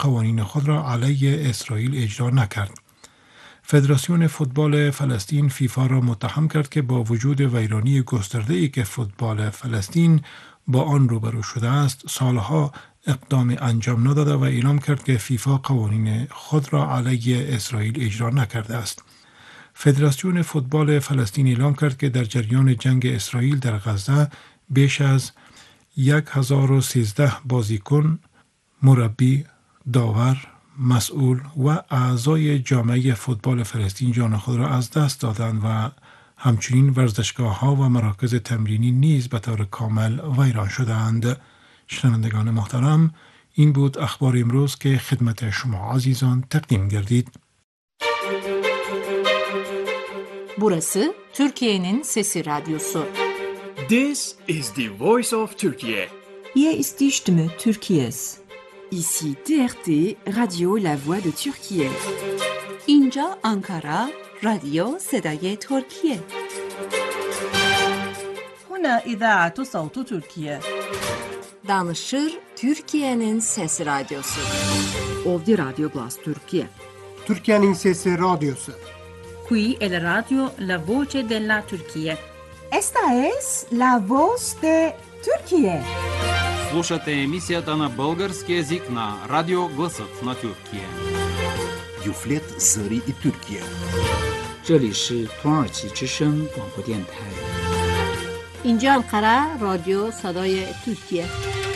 قوانین خود را علیه اسرائیل اجرا نکرد. فدراسیون فوتبال فلسطین فیفا را متهم کرد که با وجود ویرانی گسترده‌ای که فوتبال فلسطین با آن روبرو شده است، سالها اقدام انجام نداده و اعلام کرد که فیفا قوانین خود را علیه اسرائیل اجرا نکرده است. فدراسیون فوتبال فلسطین اعلام کرد که در جریان جنگ اسرائیل در غزه بیش از 1013 بازیکن، مربی، داور، مسئول و اعضای جامعه فوتبال فلسطین جان خود را از دست دادند و همچنین ورزشگاه‌ها و مراکز تمرینی نیز به طور کامل ویران شدند. شنوندگان محترم، این بود اخبار امروز که خدمت شما عزیزان تقدیم گردید. Burası Türkiye'nin Sesi Radyosu. This is the voice of Turkey. Hier ist die Stimme Türkiye's. Ici TRT, Radio La Voix de Türkiye. اینجا آنکارا، رادیو صدای ترکیه. هنا إذاعة صوت تركيا. Danışır Türkiye'nin Sesi Radyosu. Ovdje Radio Glas Türkiye. Türkiye'nin Sesi Radyosu. Qui è la radio La Voce della Turchia. Esta es La Voz de Turquía. Слушате емисията на български език на Радио Гласът на Тюркия. Юфлет Зари и Türkiye. 这里是土耳其之声广播电台。 اینجا انقره رادیو صدای ترکیه.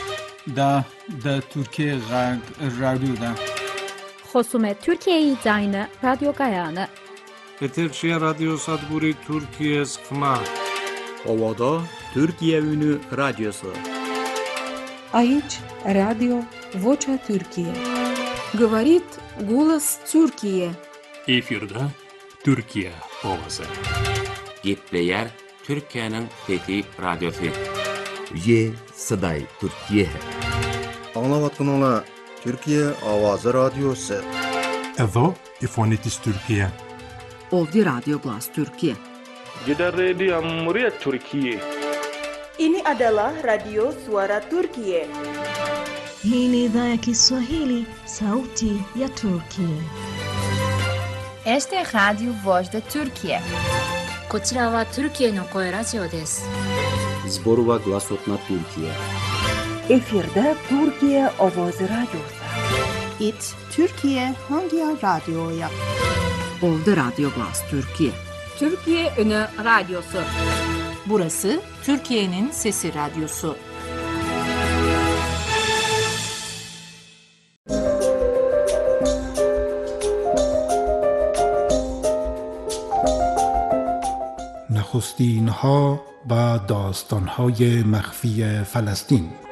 دا ترکیه رادیو دا. خصوم ترکیه زاین رادیو گایانه. Peterşehir Radyo Sadburi Türkiye Skma. Ovada Türkiye Ünü Radyosu. Aici Radio Vocea Türkiye. Говорит голос Türkiye. Efirde Türkiye ovası. Gitleyer Türkiye'nin fethi radyosu. Ye Saday Türkiye. Anlavatınla Türkiye Avazı Radyosu. Edo İfonitis Türkiye. Ovdje Radio Glas Türkiye. Gider Radio Cumhuriyet Türkiye. Ini adalah Radio Suara Turkiye. Hii ni idhaa ya Kiswahili, Sauti ya Turkiye. Este es Radio Voz de Turkiye. こちらはトルキエの声ラジオです。 Zborova Glasot na Türkiye. Efirde Türkiye Ovoz Radyosu. It Türkiye Hangi Radyo'ya? Ovdje Radio Glas Türkiye. Türkiye Ünü Radyosu. Burası Türkiye'nin Sesi Radyosu. نخستین‌ها و داستان‌های مخفی فلسطین.